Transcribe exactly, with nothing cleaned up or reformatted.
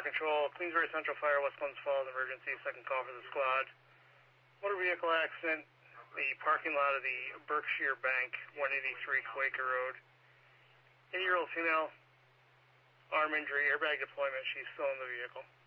Fire Control, Queensbury Central Fire, West Glens Falls Emergency, second call for the squad. Motor vehicle accident, the parking lot of the Berkshire Bank, one eighty-three Quaker Road. eighty-year-old female, arm injury, airbag deployment, she's still in the vehicle.